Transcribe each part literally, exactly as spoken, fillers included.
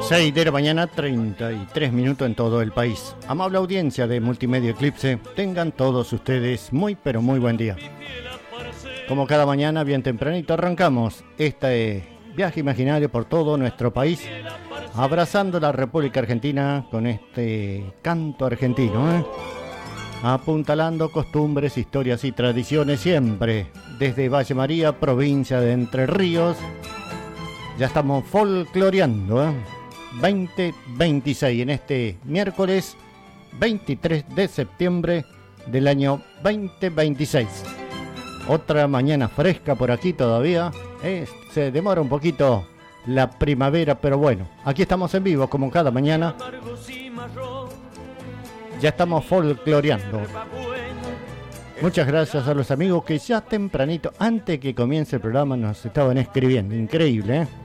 seis de la mañana, treinta y tres minutos en todo el país. Amable audiencia de Multimedia Eclipse, tengan todos ustedes muy pero muy buen día. Como cada mañana, bien tempranito, arrancamos este viaje imaginario por todo nuestro país, abrazando la República Argentina con este canto argentino, ¿eh? Apuntalando costumbres, historias y tradiciones siempre, desde Valle María, provincia de Entre Ríos. Ya estamos folcloreando, ¿eh? veinte veintiséis en este miércoles veintitrés de septiembre del año veinte veintiséis. Otra mañana fresca por aquí todavía, ¿eh? Se demora un poquito la primavera, pero bueno, aquí estamos en vivo como cada mañana. Ya estamos folcloreando. Muchas gracias a los amigos que ya tempranito, antes que comience el programa, nos estaban escribiendo. Increíble, ¿eh?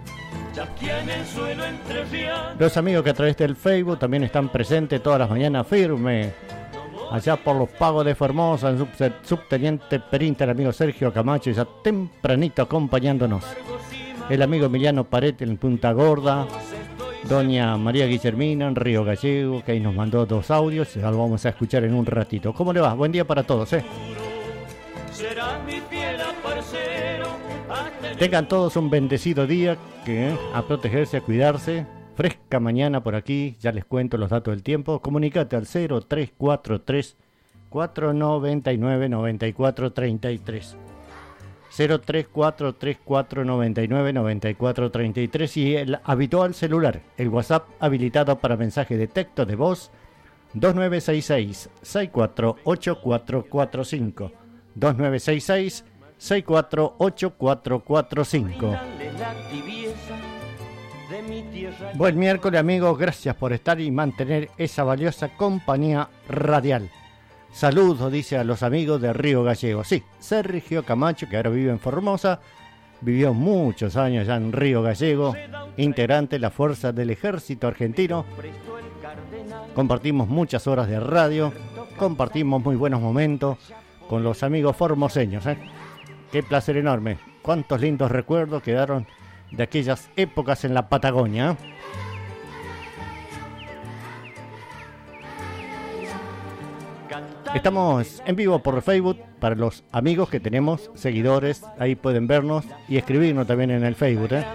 Los amigos que a través del Facebook también están presentes todas las mañanas firme. Allá por los Pagos de Formosa, en sub- subteniente Perinta, el amigo Sergio Camacho, ya tempranito acompañándonos. El amigo Emiliano Parete en Punta Gorda. Doña María Guillermina en Río Gallego, que ahí nos mandó dos audios, ya lo vamos a escuchar en un ratito. ¿Cómo le va? Buen día para todos, ¿eh? Tengan todos un bendecido día, que ¿eh? a protegerse, a cuidarse. Fresca mañana por aquí, ya les cuento los datos del tiempo. Comunicate al cero tres cuatro tres, cuatro nueve nueve, nueve cuatro tres tres. cero tres cuatro tres, cuatro nueve nueve, nueve cuatro tres tres y el habitual celular, el WhatsApp habilitado para mensaje de texto de voz dos nueve seis seis, seis cuatro ocho cuatro cuatro cinco dos nueve seis seis, seis cuatro ocho cuatro cuatro cinco. Buen miércoles, amigos, gracias por estar y mantener esa valiosa compañía radial. Saludos, dice a los amigos de Río Gallego. Sí, Sergio Camacho, que ahora vive en Formosa, vivió muchos años ya en Río Gallego, integrante de la fuerza del ejército argentino. Compartimos muchas horas de radio, compartimos muy buenos momentos con los amigos formoseños, ¿eh? Qué placer enorme, cuántos lindos recuerdos quedaron de aquellas épocas en la Patagonia, ¿eh? Estamos en vivo por Facebook para los amigos que tenemos, seguidores, ahí pueden vernos y escribirnos también en el Facebook, ¿eh?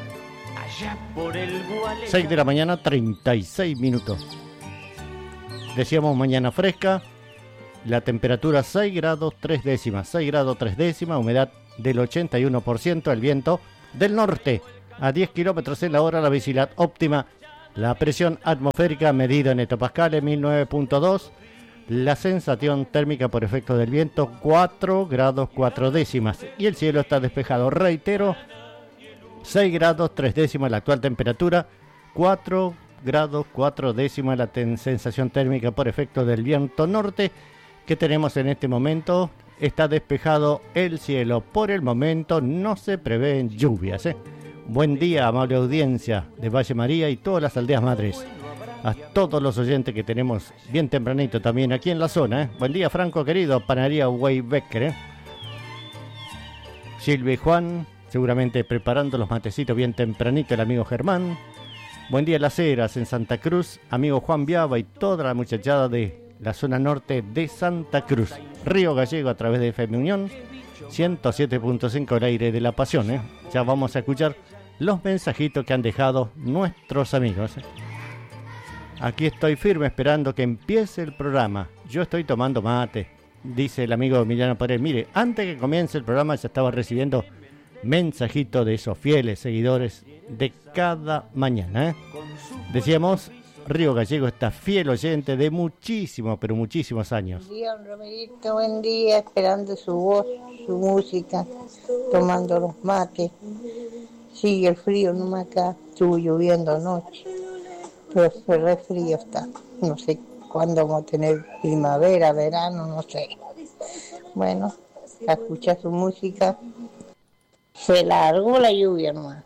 seis de la mañana, treinta y seis minutos. Decíamos mañana fresca, la temperatura seis grados tres décimas, seis grados tres décimas, humedad del ochenta y uno por ciento, el viento del norte a diez kilómetros en la hora, la visibilidad óptima, la presión atmosférica medida en hectopascales mil nueve punto dos. La sensación térmica por efecto del viento, cuatro grados cuatro décimas. Y el cielo está despejado. Reitero, seis grados tres décimas la actual temperatura, cuatro grados cuatro décimas la ten- sensación térmica por efecto del viento norte que tenemos en este momento. Está despejado el cielo. Por el momento no se prevén lluvias, ¿eh? Buen día, amable audiencia de Valle María y todas las aldeas madres. A todos los oyentes que tenemos bien tempranito también aquí en la zona, ¿eh? Buen día, Franco querido, Panadería Weybecker, ¿eh? Silvia y Juan, seguramente preparando los matecitos bien tempranito, el amigo Germán. Buen día, Las Heras en Santa Cruz, amigo Juan Viaba y toda la muchachada de la zona norte de Santa Cruz. Río Gallego a través de F M Unión, ciento siete punto cinco el aire de la pasión, ¿eh? Ya vamos a escuchar los mensajitos que han dejado nuestros amigos, ¿eh? Aquí estoy firme esperando que empiece el programa. Yo estoy tomando mate, dice el amigo Emiliano Paredes. Mire, antes que comience el programa ya estaba recibiendo mensajitos de esos fieles seguidores de cada mañana, ¿eh? Decíamos, Río Gallego está fiel oyente de muchísimos, pero muchísimos años. Buen día, Romerito, buen día, esperando su voz, su música, tomando los mates. Sigue el frío nomás acá, estuvo lloviendo anoche. Pero fue re frío está. No sé cuándo vamos a tener primavera, verano, no sé. Bueno, a escuchar su música. Se largó la lluvia nomás.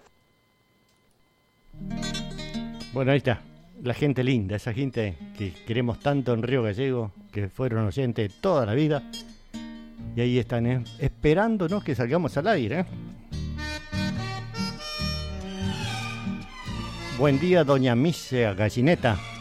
Bueno, ahí está. La gente linda, esa gente que queremos tanto en Río Gallego, que fueron oyentes toda la vida. Y ahí están, ¿eh? Esperándonos que salgamos al aire, ¿eh? Buen día, doña Misea Gallineta.